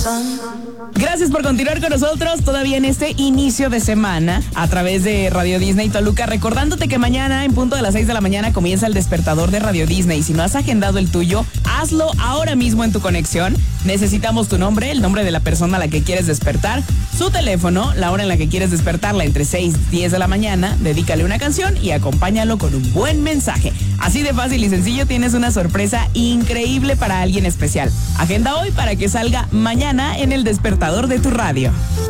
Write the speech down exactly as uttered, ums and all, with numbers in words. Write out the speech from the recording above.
Gracias por continuar con nosotros todavía en este inicio de semana a través de Radio Disney Toluca, recordándote que mañana en punto de las seis de la mañana comienza el despertador de Radio Disney. Si no has agendado el tuyo, hazlo ahora mismo en tu conexión. Necesitamos tu nombre, el nombre de la persona a la que quieres despertar, su teléfono, la hora en la que quieres despertarla entre seis y diez de la mañana, dedícale una canción y acompáñalo con un buen mensaje. Así de fácil y sencillo tienes una sorpresa increíble para alguien especial. Agenda hoy para que salga mañana en el despertador de tu radio.